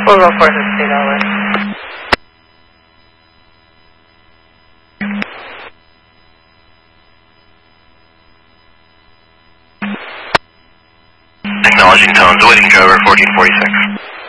We'll go for $60. Acknowledging tones, awaiting driver 1446.